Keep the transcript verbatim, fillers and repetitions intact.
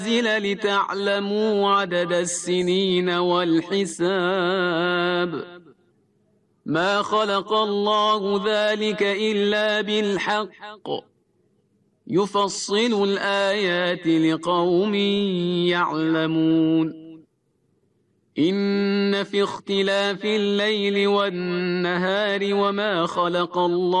لتعلموا عدد السنين والحساب ما خلق الله ذلك إلا بالحق يفصل الآيات لقوم يعلمون إن في اختلاف الليل والنهار وما خلق الله